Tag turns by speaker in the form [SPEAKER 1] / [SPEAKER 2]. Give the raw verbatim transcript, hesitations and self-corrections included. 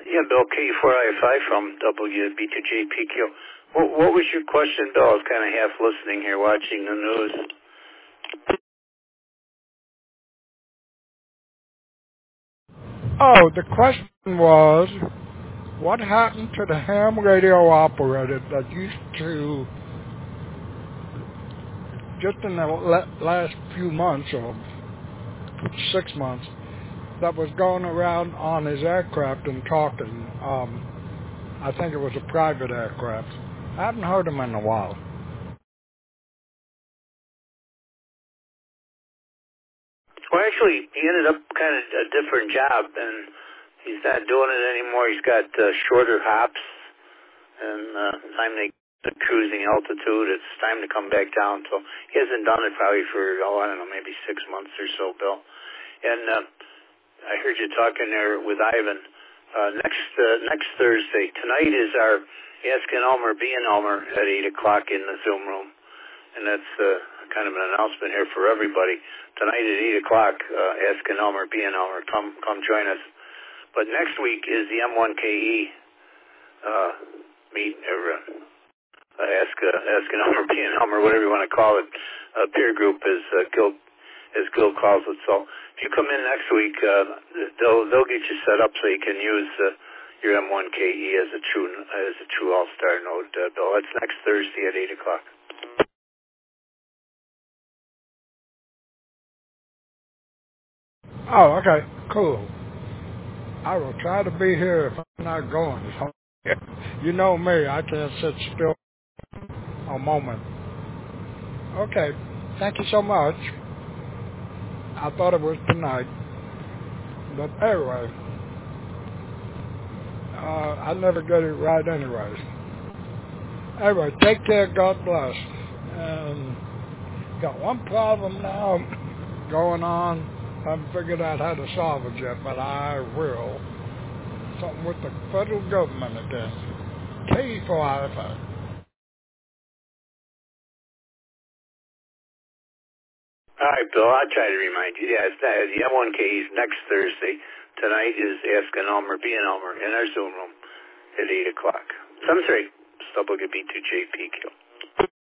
[SPEAKER 1] Yeah, Bill, K four I five from W B two J P Q. What, what was your question, Bill? I was kind of half listening here, watching the news.
[SPEAKER 2] Oh, the question was, what happened to the ham radio operator that used to, just in the la- last few months or six months, that was going around on his aircraft and talking? Um, I think it was a private aircraft. I haven't heard him in a while.
[SPEAKER 1] Well, actually, he ended up kind of a different job, and he's not doing it anymore. He's got uh, shorter hops, and uh, time to the cruising altitude, it's time to come back down. So he hasn't done it probably for, oh, I don't know, maybe six months or so, Bill. And uh, I heard you talking there with Ivan. Uh, next uh, next Thursday, tonight is our Ask an Elmer, Be an Elmer at eight o'clock in the Zoom room. And that's uh, kind of an announcement here for everybody. Tonight at eight o'clock, uh, Ask an Elmer, Be an Elmer. Come, come join us. But next week is the M one K E uh, meet, or uh, Ask, uh, Ask an Elmer, Be an Elmer, whatever you want to call it. Uh, peer group, as uh, Gil, as Gil calls it. So if you come in next week, uh, they'll they'll get you set up so you can use uh, your M one K E as a true as a true all-star node, uh, Bill. That's next Thursday at eight o'clock.
[SPEAKER 2] Oh, okay, cool. I will try to be here if I'm not going. So, you know me, I can't sit still a moment. Okay, thank you so much. I thought it was tonight. But anyway, uh, I never get it right anyways. Anyway, take care, God bless. And got one problem now going on. I haven't figured out how to solve it yet, but I will. Something with the federal government again. K four I five.
[SPEAKER 1] All right, Bill, I'll try to remind you. Yeah, it's not, the M one K is next Thursday. Tonight is Ask an Elmer, Be an Elmer in our Zoom room at eight o'clock. seven three, W B two J P Q.